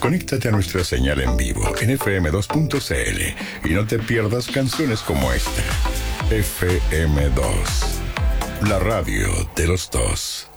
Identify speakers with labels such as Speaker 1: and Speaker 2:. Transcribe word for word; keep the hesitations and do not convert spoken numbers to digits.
Speaker 1: Conéctate a nuestra señal en vivo en F M dos punto C L y no te pierdas canciones como esta. F M dos, la radio de los dos.